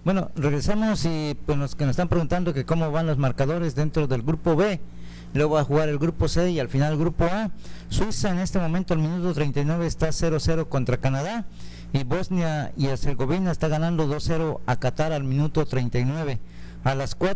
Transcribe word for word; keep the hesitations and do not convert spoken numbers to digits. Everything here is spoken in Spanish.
Bueno, regresamos y pues los que nos están preguntando que cómo van los marcadores dentro del grupo B. Luego va a jugar el grupo C y al final el grupo A. Suiza en este momento al minuto treinta y nueve está cero cero contra Canadá y Bosnia y Herzegovina está ganando dos cero a Qatar al minuto treinta y nueve. A las cuatro